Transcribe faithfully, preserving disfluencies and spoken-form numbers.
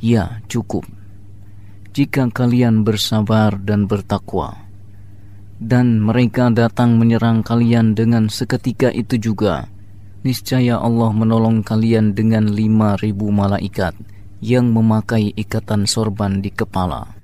Ya, cukup. Jika kalian bersabar dan bertakwa, dan mereka datang menyerang kalian dengan seketika itu juga, niscaya Allah menolong kalian dengan lima ribu malaikat yang memakai ikatan sorban di kepala.